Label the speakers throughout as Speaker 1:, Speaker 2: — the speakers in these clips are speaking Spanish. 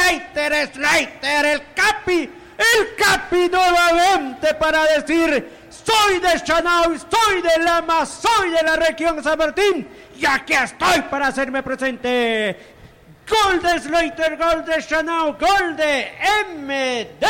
Speaker 1: Slater, el Capi nuevamente para decir: soy de Chanao, soy de Lama, soy de la región San Martín y aquí estoy para hacerme presente. Gol de Slater, gol de Chanao, gol de MD.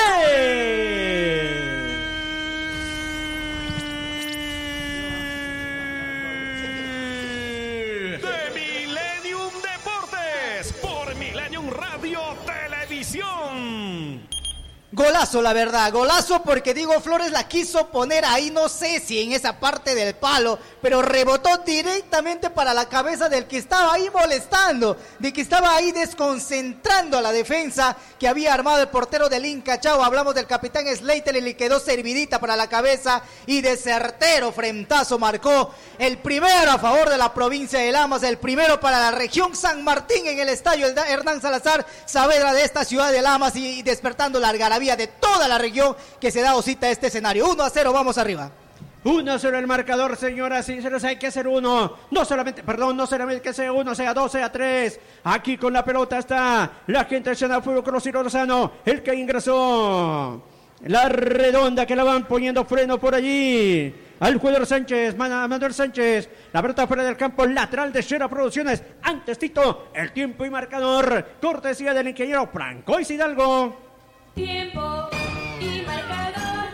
Speaker 2: Golazo, la verdad, golazo, porque Diego Flores la quiso poner ahí, no sé si en esa parte del palo, pero rebotó directamente para la cabeza del que estaba ahí molestando, de que estaba ahí desconcentrando a la defensa que había armado el portero del Inca Chao. Hablamos del capitán Slater y le quedó servidita para la cabeza y de certero frentazo marcó el primero a favor de la provincia de Lamas, el primero para la región San Martín en el estadio Hernán Salazar Saavedra de esta ciudad de Lamas y despertando la algarabía de toda la región que se da cita a este escenario. 1-0, vamos arriba.
Speaker 1: 1-0 el marcador, señoras y señores. Hay que hacer uno, no solamente que sea uno, sea dos, sea tres. Aquí con la pelota está la gente de Chanao Fútbol Club Ciro Lozano, el que ingresó. La redonda que la van poniendo freno por allí. Al jugador Sánchez, Manuel Sánchez. La pelota fuera del campo, lateral de Shera Producciones. Antes Tito, el tiempo y marcador. Cortesía del ingeniero Francois Hidalgo.
Speaker 3: Tiempo y marcador.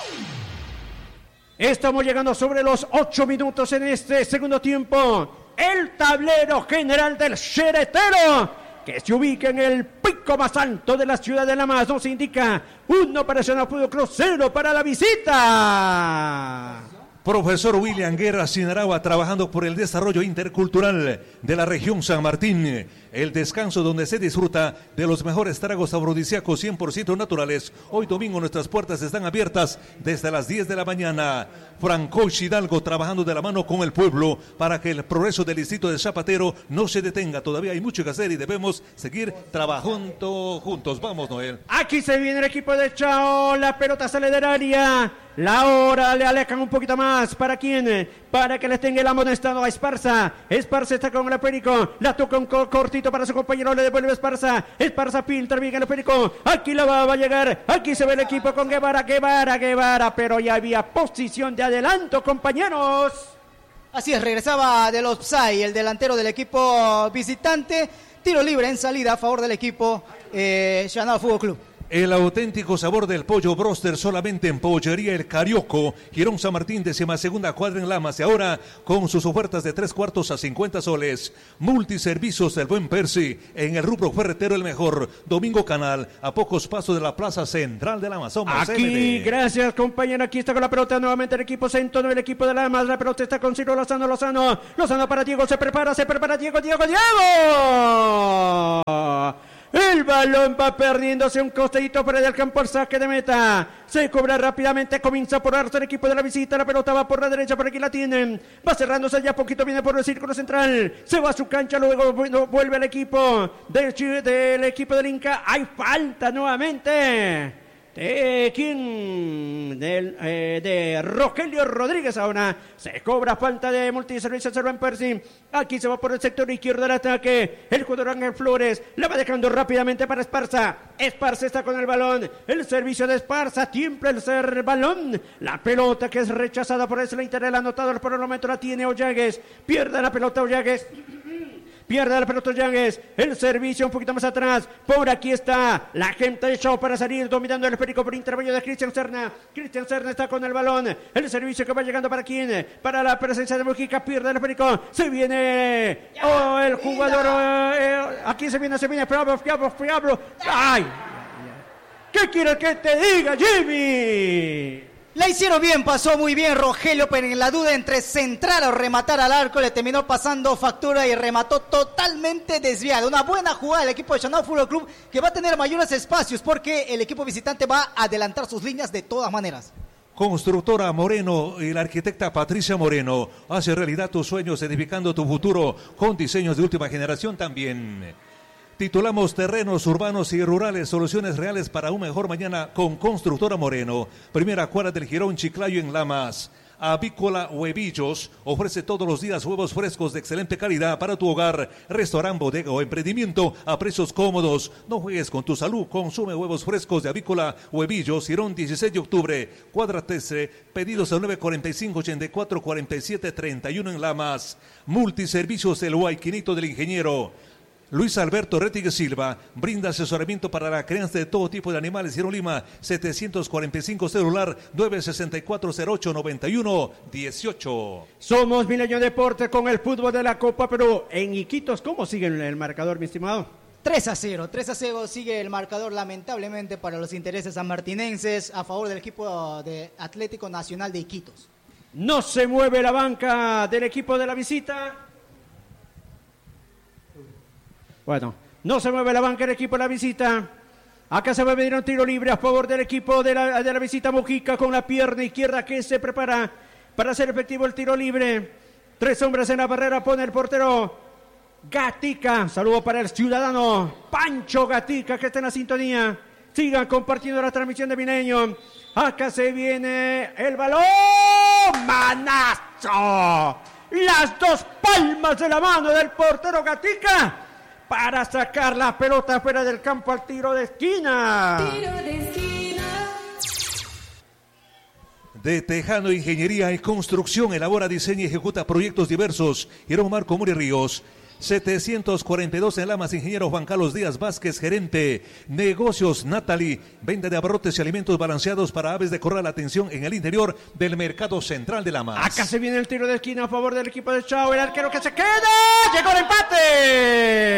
Speaker 1: Estamos llegando sobre los 8 minutos en este segundo tiempo. El tablero general del Sheretero, que se ubica en el pico más alto de la ciudad de Lamas, nos indica 1 para Chanao Fútbol Club, 0 para la visita.
Speaker 4: Profesor William Guerra Sinaragua, trabajando por el desarrollo intercultural de la región San Martín. El descanso donde se disfruta de los mejores tragos afrodisíacos 100% naturales. Hoy domingo nuestras puertas están abiertas desde las 10 de la mañana. Francois Hidalgo trabajando de la mano con el pueblo para que el progreso del distrito de Zapatero no se detenga. Todavía hay mucho que hacer y debemos seguir trabajando juntos. Vamos, Noel.
Speaker 1: Aquí se viene el equipo de Chao. La pelota sale del área. La hora le alejan un poquito más. ¿Para quién? Para que le tenga el amonestado a Esparza. Esparza está con el esférico. La toca un cortito para su compañero. Le devuelve Esparza. Esparza filtra bien el esférico. Aquí la va a llegar. Aquí se ve el equipo con Guevara. Pero ya había posición de adelanto, compañeros.
Speaker 2: Así es, regresaba del offside el delantero del equipo visitante. Tiro libre en salida a favor del equipo Chanao Fútbol Club.
Speaker 4: El auténtico sabor del pollo broster solamente en Pollería El Carioco, Girón San Martín, 12ª cuadra en Lamas, y ahora con sus ofertas de 3/4 a 50 soles. Multiservicios del Buen Percy, en el rubro ferretero el mejor. Domingo Canal, a pocos pasos de la plaza central de Lamas. Somos
Speaker 1: aquí,
Speaker 4: MD.
Speaker 1: gracias compañero, aquí está con la pelota nuevamente el equipo centro, el equipo de Lamas, la pelota está con Ciro Lozano para Diego, se prepara Diego. El balón va perdiéndose un costadito fuera del campo, el saque de meta. Se cobra rápidamente, comienza a porarse el equipo de la visita. La pelota va por la derecha, por aquí la tienen. Va cerrándose ya poquito, viene por el círculo central. Se va a su cancha, luego vuelve el equipo del equipo del Inca. Hay falta nuevamente. De Rogelio Rodríguez. Ahora se cobra falta de multiservicios Buen Percy. Aquí se va por el sector izquierdo del ataque. El jugador Ángel Flores la va dejando rápidamente para Esparza. Esparza está con el balón. El servicio de Esparza, tiembla el balón. La pelota que es rechazada por el Slater. El anotador por el momento la tiene Ollagues. Pierde la pelota Ollagues. Pierde la pelota Yangues, el servicio un poquito más atrás, por aquí está la gente de Chao para salir, dominando el esférico por intermedio de Cristian Serna. Cristian Serna está con el balón, el servicio que va llegando para quién, para la presencia de Mujica, pierde el esférico, se viene, el jugador, aquí se viene, Fiablo, ay, ¿qué quieres que te diga, Jimmy?
Speaker 2: La hicieron bien, pasó muy bien Rogelio, pero en la duda entre centrar o rematar al arco le terminó pasando factura y remató totalmente desviado. Una buena jugada del equipo de Chanao Fútbol Club, que va a tener mayores espacios porque el equipo visitante va a adelantar sus líneas de todas maneras.
Speaker 4: Constructora Moreno y la arquitecta Patricia Moreno hace realidad tus sueños, edificando tu futuro con diseños de última generación también. Titulamos Terrenos urbanos y rurales, soluciones reales para un mejor mañana con Constructora Moreno. Primera cuadra del Girón Chiclayo en Lamas. Avícola Huevillos ofrece todos los días huevos frescos de excelente calidad para tu hogar, restaurante, bodega o emprendimiento a precios cómodos. No juegues con tu salud, consume huevos frescos de Avícola Huevillos, Girón 16 de octubre, cuadra 13, pedidos al 945-84-47-31 en Lamas. Multiservicios El Huayquinito del Ingeniero. Luis Alberto Rettigue Silva brinda asesoramiento para la crianza de todo tipo de animales. Girón Lima 745, celular 964-0891-18.
Speaker 1: Somos Milenio Deporte con el fútbol de la Copa Perú. En Iquitos, ¿cómo sigue el marcador, mi estimado?
Speaker 2: 3-0 sigue el marcador, lamentablemente para los intereses sanmartinenses, a favor del equipo de Atlético Nacional de Iquitos.
Speaker 1: No se mueve la banca del equipo de la visita. Bueno, no se mueve la banca del equipo de la visita. Acá se va a venir un tiro libre a favor del equipo de la visita. Mojica con la pierna izquierda que se prepara para hacer efectivo el tiro libre. 3 hombres en la barrera, pone el portero Gatica. Saludo para el ciudadano Pancho Gatica que está en la sintonía. Sigan compartiendo la transmisión de Milenio. Acá se viene el balón. ¡Manazo! Las dos palmas de la mano del portero Gatica para sacar la pelota fuera del campo al tiro de esquina.
Speaker 3: Tiro de esquina.
Speaker 4: De Tejano Ingeniería y Construcción, elabora, diseña y ejecuta proyectos diversos. Girón Marco Muri Ríos 742 en Lamas. Ingeniero Juan Carlos Díaz Vázquez, gerente. Negocios Natalie, venta de abarrotes y alimentos balanceados para aves de corral. Atención en el interior del mercado central de Lamas.
Speaker 1: Acá se viene el tiro de esquina a favor del equipo de Chao. El arquero que se queda. Llegó el empate.